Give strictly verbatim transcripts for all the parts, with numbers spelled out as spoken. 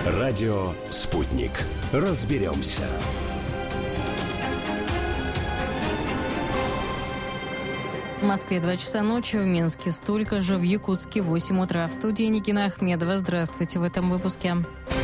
Радио «Спутник». Разберемся. В Москве два часа ночи, в Минске столько же, в Якутске восемь утра. В студии Никина Ахмедова. Здравствуйте в этом выпуске.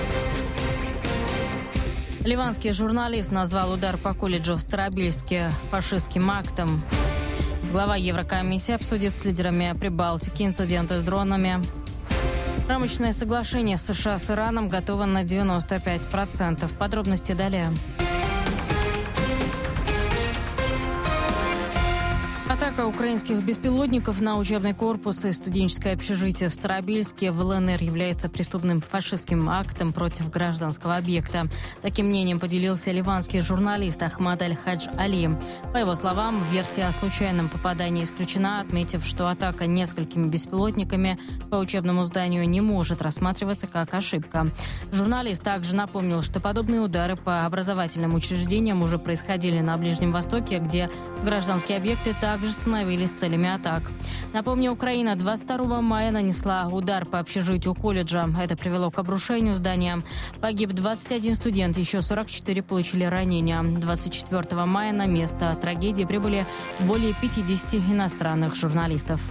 Ливанский журналист назвал удар по колледжу в Старобельске фашистским актом. Глава Еврокомиссии обсудит с лидерами Прибалтики инциденты с дронами. Рамочное соглашение США с Ираном готово на девяносто пять процентов. Подробности далее. Атака украинских беспилотников на учебный корпус и студенческое общежитие в Старобельске в ЛНР является преступным фашистским актом против гражданского объекта. Таким мнением поделился ливанский журналист Ахмад Аль-Хадж-Али. По его словам, версия о случайном попадании исключена, отметив, что атака несколькими беспилотниками по учебному зданию не может рассматриваться как ошибка. Журналист также напомнил, что подобные удары по образовательным учреждениям уже происходили на Ближнем Востоке, где гражданские объекты также становились целями атак. Напомню, Украина двадцать второго мая нанесла удар по общежитию колледжа. Это привело к обрушению здания. Погиб двадцать один студент, еще сорок четыре получили ранения. двадцать четвёртого мая на место трагедии прибыли более пятидесяти иностранных журналистов.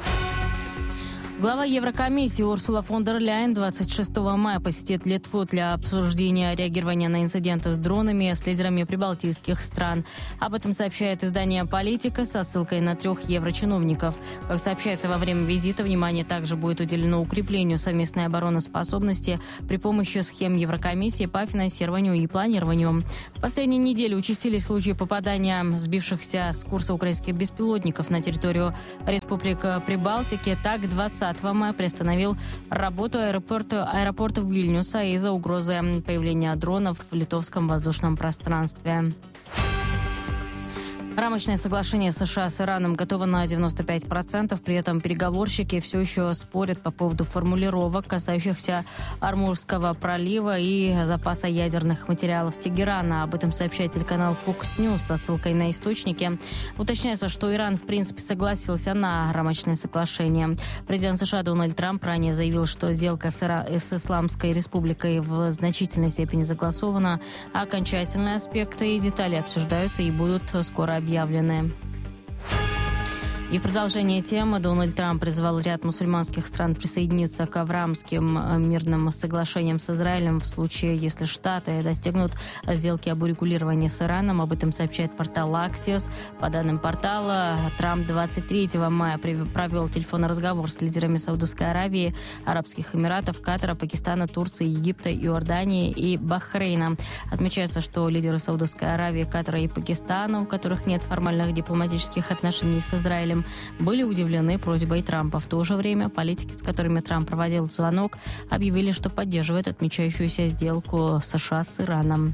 Глава Еврокомиссии Урсула фон дер Ляйен двадцать шестого мая посетит Литву для обсуждения реагирования на инциденты с дронами с лидерами прибалтийских стран. Об этом сообщает издание «Политика» со ссылкой на трех еврочиновников. Как сообщается, во время визита внимание также будет уделено укреплению совместной обороноспособности при помощи схем Еврокомиссии по финансированию и планированию. В последние недели участились случаи попадания сбившихся с курса украинских беспилотников на территорию Республики Прибалтики. Так, двадцатого мая приостановил работу аэропорта, аэропорта Вильнюса из-за угрозы появления дронов в литовском воздушном пространстве. Рамочное соглашение США с Ираном готово на девяносто пять процентов. При этом переговорщики все еще спорят по поводу формулировок, касающихся Ормузского пролива и запаса ядерных материалов Тегерана. Об этом сообщает телеканал Fox News со ссылкой на источники. Уточняется, что Иран в принципе согласился на рамочное соглашение. Президент США Дональд Трамп ранее заявил, что сделка с, Ира... с Исламской республикой в значительной степени согласована, а окончательные аспекты и детали обсуждаются и будут скоро объявлены. И в продолжение темы Дональд Трамп призвал ряд мусульманских стран присоединиться к Авраамским мирным соглашениям с Израилем в случае, если Штаты достигнут сделки об урегулировании с Ираном. Об этом сообщает портал Axios. По данным портала, Трамп двадцать третьего мая провел телефонный разговор с лидерами Саудовской Аравии, Арабских Эмиратов, Катара, Пакистана, Турции, Египта, Иордании и Бахрейна. Отмечается, что лидеры Саудовской Аравии, Катара и Пакистана, у которых нет формальных дипломатических отношений с Израилем, были удивлены просьбой Трампа. В то же время политики, с которыми Трамп проводил звонок, объявили, что поддерживают отмечающуюся сделку США с Ираном.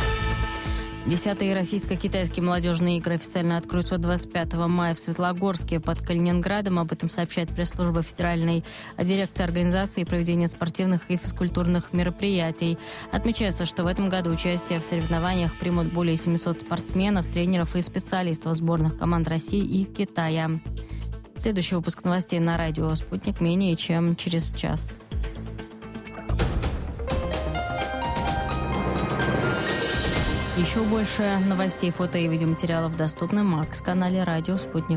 Десятые российско-китайские молодежные игры официально откроются двадцать пятого мая в Светлогорске под Калининградом. Об этом сообщает пресс-служба Федеральной дирекции организации проведения спортивных и физкультурных мероприятий. Отмечается, что в этом году участие в соревнованиях примут более семисот спортсменов, тренеров и специалистов сборных команд России и Китая. Следующий выпуск новостей на радио «Спутник» менее чем через час. Еще больше новостей, фото и видеоматериалов доступны на Макс-канале «Радио Спутник».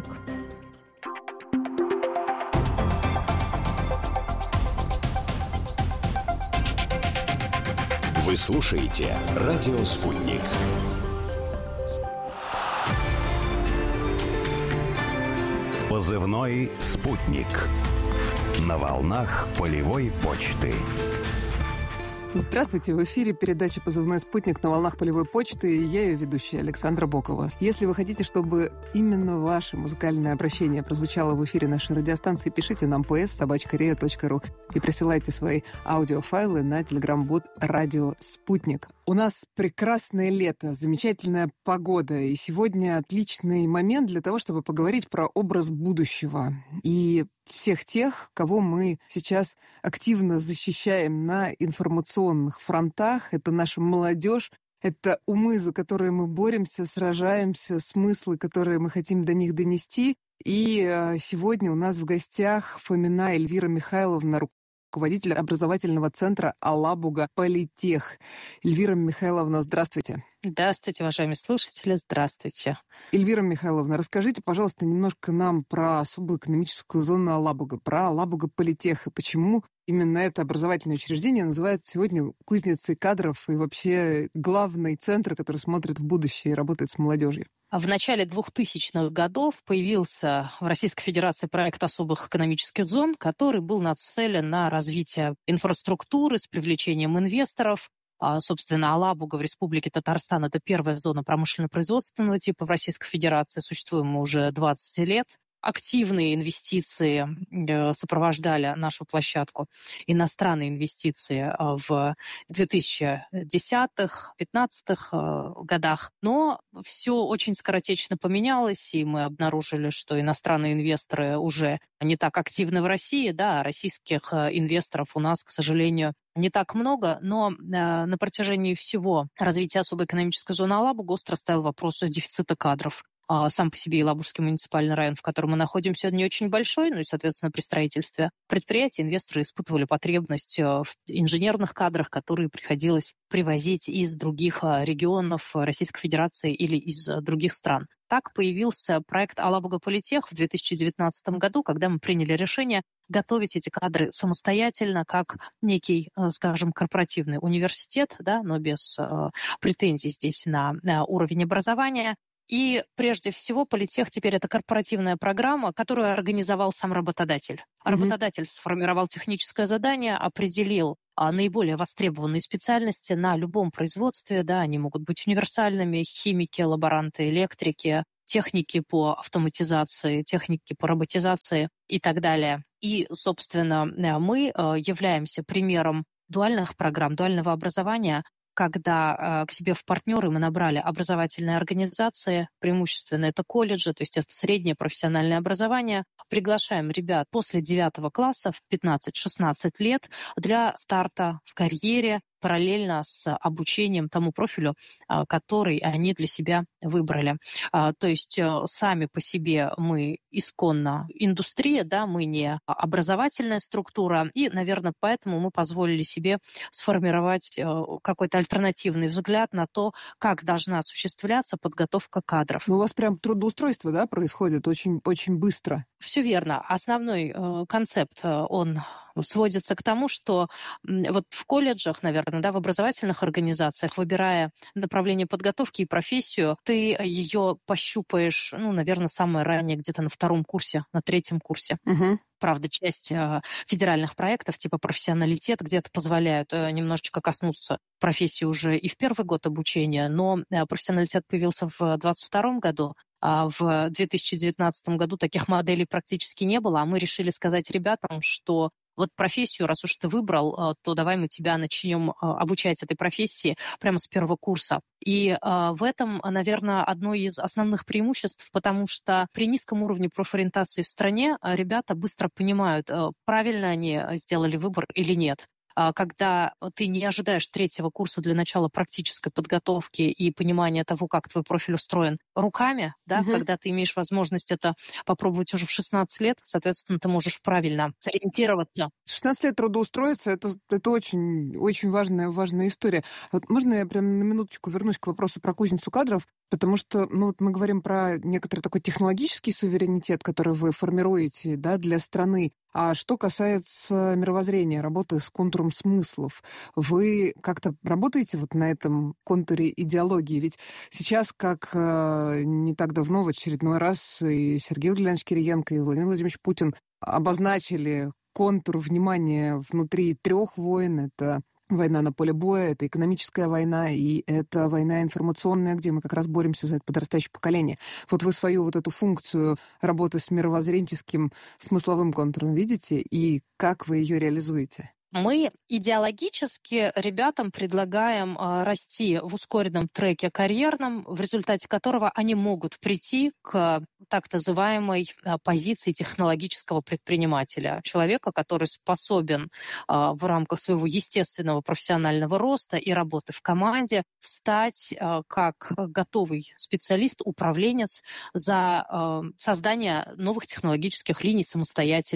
Вы слушаете «Радио Спутник». Позывной «Спутник». На волнах полевой почты. Здравствуйте, в эфире передача «Позывной спутник» на волнах полевой почты, и я ее ведущая Александра Бокова. Если вы хотите, чтобы именно ваше музыкальное обращение прозвучало в эфире нашей радиостанции, пишите нам ps собака rea точка ру и присылайте свои аудиофайлы на телеграм-бот «Радио Спутник». У нас прекрасное лето, замечательная погода, и сегодня отличный момент для того, чтобы поговорить про образ будущего и всех тех, кого мы сейчас активно защищаем на информационных фронтах. Это наша молодежь, это умы, за которые мы боремся, сражаемся, смыслы, которые мы хотим до них донести. И сегодня у нас в гостях Фомина Эльвира Михайловна, руководитель образовательного центра «Алабуга Политех». Эльвира Михайловна, здравствуйте. Здравствуйте, уважаемые слушатели, здравствуйте. Эльвира Михайловна, расскажите, пожалуйста, немножко нам про особую экономическую зону Алабуга, про Алабуга Политех, и почему именно это образовательное учреждение называется сегодня кузницей кадров и вообще главный центр, который смотрит в будущее и работает с молодежью. В начале двухтысячных годов появился в Российской Федерации проект особых экономических зон, который был нацелен на развитие инфраструктуры с привлечением инвесторов. А, собственно, Алабуга в Республике Татарстан – это первая зона промышленно-производственного типа в Российской Федерации. Существуем мы уже двадцать лет. Активные инвестиции сопровождали нашу площадку, иностранные инвестиции в две тысячи десятых - две тысячи пятнадцатых годах. Но все очень скоротечно поменялось, и мы обнаружили, что иностранные инвесторы уже не так активны в России, да, а российских инвесторов у нас, к сожалению, не так много, но э, на протяжении всего развития особой экономической зоны Алабуга остро стоял вопрос дефицита кадров. А сам по себе Елабужский муниципальный район, в котором мы находимся, не очень большой, ну и, соответственно, при строительстве предприятий инвесторы испытывали потребность в инженерных кадрах, которые приходилось привозить из других регионов Российской Федерации или из других стран. Так появился проект «Алабуга Политех» в две тысячи девятнадцатом году, когда мы приняли решение готовить эти кадры самостоятельно, как некий, скажем, корпоративный университет, да, но без э, претензий здесь на, на уровень образования. И прежде всего Политех теперь это корпоративная программа, которую организовал сам работодатель. Mm-hmm. Работодатель сформировал техническое задание, определил а, наиболее востребованные специальности на любом производстве. Да, они могут быть универсальными: химики, лаборанты, электрики, техники по автоматизации, техники по роботизации и так далее. И, собственно, мы являемся примером дуальных программ, дуального образования, когда э, к себе в партнеры мы набрали образовательные организации, преимущественно это колледжи, то есть это среднее профессиональное образование. Приглашаем ребят после девятого класса в пятнадцать-шестнадцать лет для старта в карьере, параллельно с обучением тому профилю, который они для себя выбрали. То есть сами по себе мы исконно индустрия, да, мы не образовательная структура, и, наверное, поэтому мы позволили себе сформировать какой-то альтернативный взгляд на то, как должна осуществляться подготовка кадров. Ну, у вас прям трудоустройство, да, происходит очень, очень быстро. Все верно. Основной э, концепт, он сводится к тому, что вот в колледжах, наверное, да, в образовательных организациях, выбирая направление подготовки и профессию, ты ее пощупаешь, ну, наверное, самое раннее где-то на втором курсе, на третьем курсе. Угу. Правда, часть э, федеральных проектов типа профессионалитет где-то позволяют э, немножечко коснуться профессии уже и в первый год обучения, но э, профессионалитет появился в двадцать втором году, а в две тысячи девятнадцатом году таких моделей практически не было, а мы решили сказать ребятам, что вот профессию, раз уж ты выбрал, то давай мы тебя начнем обучать этой профессии прямо с первого курса. И в этом, наверное, одно из основных преимуществ, потому что при низком уровне профориентации в стране ребята быстро понимают, правильно они сделали выбор или нет. Когда ты не ожидаешь третьего курса для начала практической подготовки и понимания того, как твой профиль устроен руками, да, угу. Когда ты имеешь возможность это попробовать уже в шестнадцать лет, соответственно, ты можешь правильно сориентироваться. шестнадцать лет трудоустроиться, это, это очень, очень важная, важная история. Вот можно я прям на минуточку вернусь к вопросу про кузницу кадров? Потому что, ну, вот мы говорим про некоторый такой технологический суверенитет, который вы формируете, да, для страны. А что касается мировоззрения, работы с контуром смыслов, вы как-то работаете вот на этом контуре идеологии? Ведь сейчас, как э, не так давно, в очередной раз и Сергей Владимирович Кириенко, и Владимир Владимирович Путин обозначили контур внимания внутри трех войн. Это война на поле боя, это экономическая война, и это война информационная, где мы как раз боремся за это подрастающее поколение. Вот вы свою вот эту функцию работы с мировоззренческим смысловым контуром видите, и как вы ее реализуете? Мы идеологически ребятам предлагаем э, расти в ускоренном треке карьерном, в результате которого они могут прийти к так называемой э, позиции технологического предпринимателя. Человека, который способен э, в рамках своего естественного профессионального роста и работы в команде встать э, как готовый специалист, управленец за э, создание новых технологических линий самостоятельно,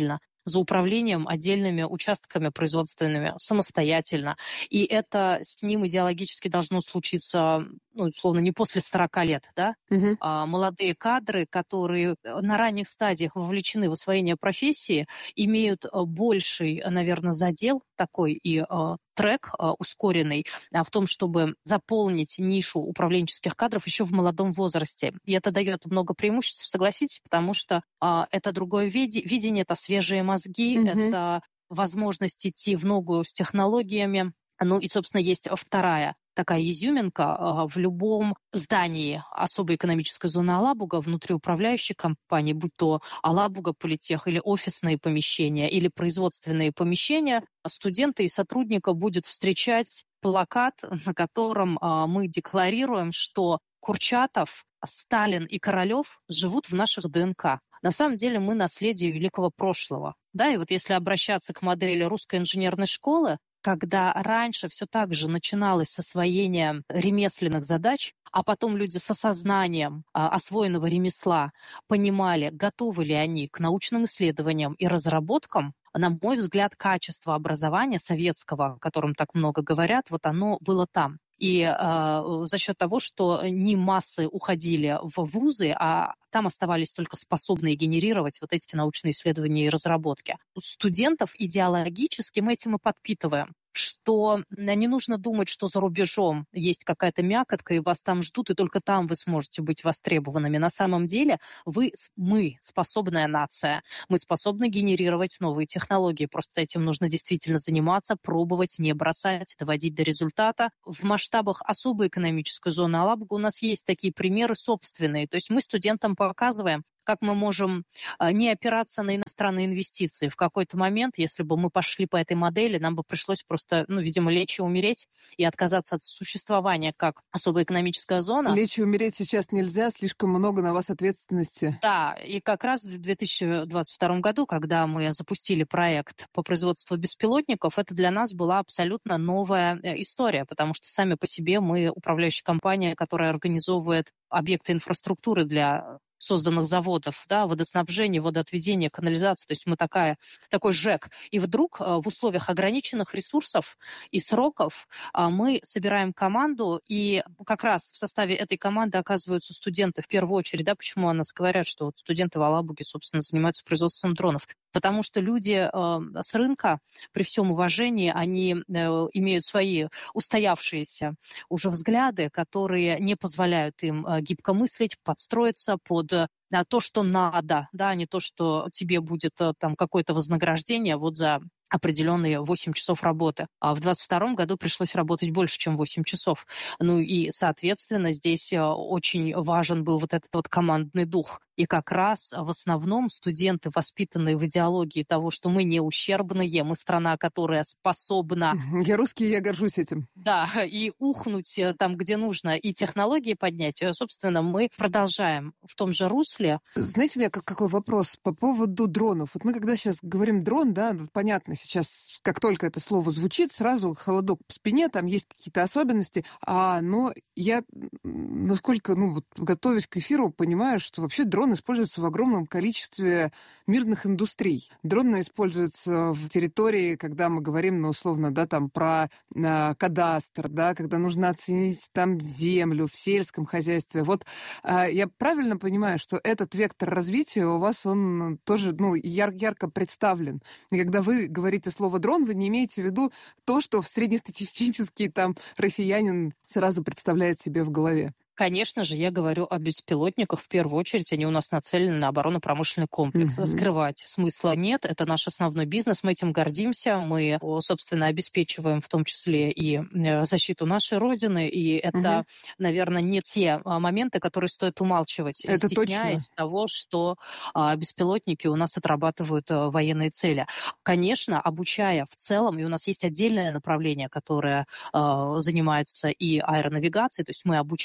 за управлением отдельными участками производственными самостоятельно. И это с ним идеологически должно случиться, ну, условно, не после сорока лет, да? Угу. А, молодые кадры, которые на ранних стадиях вовлечены в освоение профессии, имеют больший, наверное, задел такой и э, трек э, ускоренный э, в том, чтобы заполнить нишу управленческих кадров еще в молодом возрасте. И это дает много преимуществ, согласитесь, потому что э, это другое види- видение, это свежие мозги, Угу. это возможность идти в ногу с технологиями. Ну и, собственно, есть вторая такая изюминка. В любом здании особой экономической зоны Алабуга, внутри управляющей компании, будь то Алабуга Политех или офисные помещения, или производственные помещения, студента и сотрудника будет встречать плакат, на котором мы декларируем, что Курчатов, Сталин и Королёв живут в наших ДНК. На самом деле мы наследие великого прошлого. Да, и вот если обращаться к модели русской инженерной школы, когда раньше все так же начиналось с освоения ремесленных задач, а потом люди с осознанием а, освоенного ремесла понимали, готовы ли они к научным исследованиям и разработкам, на мой взгляд, качество образования советского, о котором так много говорят, вот оно было там. И э, за счет того, что не массы уходили в вузы, а там оставались только способные генерировать вот эти научные исследования и разработки. У студентов идеологически мы этим и подпитываем, что не нужно думать, что за рубежом есть какая-то мякотка, и вас там ждут, и только там вы сможете быть востребованными. На самом деле вы, мы способная нация, мы способны генерировать новые технологии. Просто этим нужно действительно заниматься, пробовать, не бросать, доводить до результата. В масштабах особой экономической зоны Алабуга у нас есть такие примеры собственные. То есть мы студентам показываем, как мы можем не опираться на иностранные инвестиции. В какой-то момент, если бы мы пошли по этой модели, нам бы пришлось просто, ну, видимо, лечь и умереть и отказаться от существования как особая экономическая зона. Лечь и умереть сейчас нельзя, слишком много на вас ответственности. Да, и как раз в две тысячи двадцать втором году, когда мы запустили проект по производству беспилотников, это для нас была абсолютно новая история, потому что сами по себе мы управляющая компания, которая организовывает объекты инфраструктуры для созданных заводов, да, водоснабжение, водоотведение, канализация. То есть мы такая, такой ЖЭК. И вдруг в условиях ограниченных ресурсов и сроков мы собираем команду, и как раз в составе этой команды оказываются студенты в первую очередь. Да, почему о нас говорят, что вот студенты в Алабуге, собственно, занимаются производством дронов? Потому что люди э, с рынка, при всем уважении, они э, имеют свои устоявшиеся уже взгляды, которые не позволяют им э, гибко мыслить, подстроиться под э, то, что надо, да, а не то, что тебе будет э, там какое-то вознаграждение вот за определенные восемь часов работы. А в двадцать втором году пришлось работать больше, чем восемь часов. Ну и, соответственно, здесь очень важен был вот этот вот командный дух. И как раз в основном студенты, воспитанные в идеологии того, что мы не ущербные, мы страна, которая способна... Я русский, я горжусь этим. Да, и ухнуть там, где нужно, и технологии поднять. Собственно, мы продолжаем в том же русле. Знаете, у меня какой вопрос по поводу дронов. Вот мы когда сейчас говорим дрон, да, понятно, сейчас, как только это слово звучит, сразу холодок по спине, там есть какие-то особенности. А, но я, насколько, ну, вот, готовясь к эфиру, понимаю, что вообще дрон используется в огромном количестве мирных индустрий. Дроны используются в территории, когда мы говорим, ну, условно, да, там, про э, кадастр, да, когда нужно оценить там землю в сельском хозяйстве. Вот э, я правильно понимаю, что этот вектор развития у вас, он тоже, ну, яр- ярко представлен. И когда вы говорите слово «дрон», вы не имеете в виду то, что в среднестатистический там россиянин сразу представляет себе в голове. Конечно же, я говорю о беспилотниках в первую очередь. Они у нас нацелены на оборонно-промышленный комплекс. Mm-hmm. Скрывать смысла нет. Это наш основной бизнес. Мы этим гордимся. Мы, собственно, обеспечиваем в том числе и защиту нашей Родины. И это, mm-hmm. наверное, не те моменты, которые стоит умалчивать, это стесняясь точно. того, что а, беспилотники у нас отрабатывают а, военные цели. Конечно, обучая в целом, и у нас есть отдельное направление, которое а, занимается и аэронавигацией, то есть мы обучаем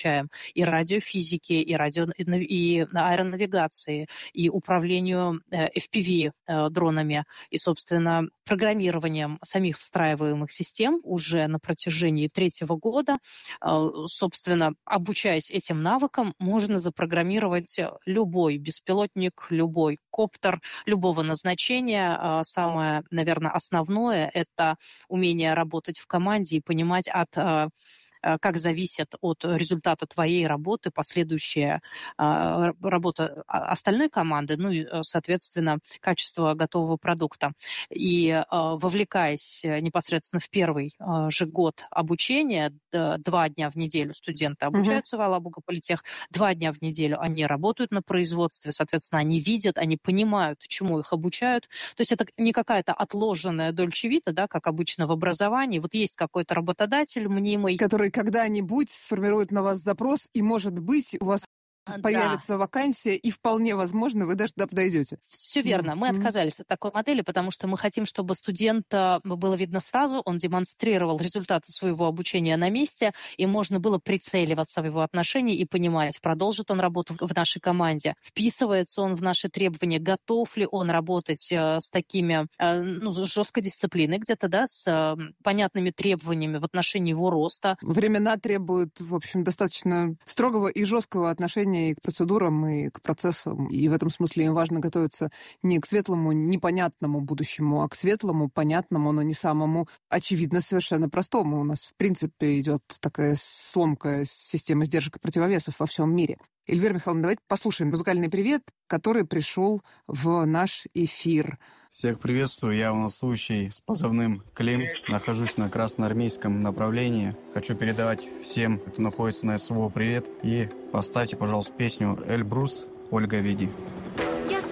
и радиофизике, и, радио, и аэронавигации, и управлению эф пи ви-дронами, и, собственно, программированием самих встраиваемых систем уже на протяжении третьего года. Собственно, обучаясь этим навыкам, можно запрограммировать любой беспилотник, любой коптер, любого назначения. Самое, наверное, основное – это умение работать в команде и понимать, от как зависит от результата твоей работы последующая э, работа остальной команды, ну и, соответственно, качество готового продукта. И э, вовлекаясь непосредственно в первый э, же год обучения, д- два дня в неделю студенты обучаются угу. в Алабуга Политех, два дня в неделю они работают на производстве, соответственно, они видят, они понимают, чему их обучают. То есть это не какая-то отложенная дольче вита, да, как обычно в образовании. Вот есть какой-то работодатель мнимый, который когда-нибудь сформирует на вас запрос, и, может быть, у вас появится да. вакансия, и вполне возможно, вы даже туда подойдете. Все верно. Мы mm-hmm. отказались от такой модели, потому что мы хотим, чтобы студента было видно сразу, он демонстрировал результаты своего обучения на месте, и можно было прицеливаться в его отношении и понимать, продолжит он работу в нашей команде, вписывается он в наши требования, готов ли он работать с такими, ну, с жесткой дисциплиной где-то, да, с понятными требованиями в отношении его роста. Времена требуют, в общем, достаточно строгого и жесткого отношения и к процедурам, и к процессам. И в этом смысле им важно готовиться не к светлому, непонятному будущему, а к светлому, понятному, но не самому очевидно совершенно простому. У нас, в принципе, идет такая сломка системы сдержек и противовесов во всем мире. Эльвира Михайловна, давайте послушаем музыкальный привет, который пришел в наш эфир. Всех приветствую, я военнослужащий с позывным Клим, нахожусь на красноармейском направлении. Хочу передавать всем, кто находится на СВО, привет, и поставьте, пожалуйста, песню «Эльбрус» Ольга Веди.